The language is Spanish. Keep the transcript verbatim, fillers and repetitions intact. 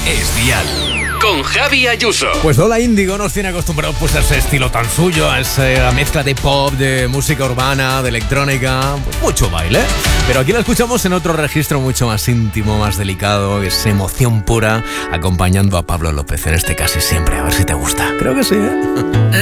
es Dial. Con Javi Ayuso. Pues Lola Índigo nos tiene acostumbrados pues a ese estilo tan suyo, a esa mezcla de pop, de música urbana, de electrónica, pues mucho baile. Pero aquí la escuchamos en otro registro mucho más íntimo, más delicado, es emoción pura, acompañando a Pablo López en este Casi Siempre. A ver si te gusta. Creo que sí, ¿eh?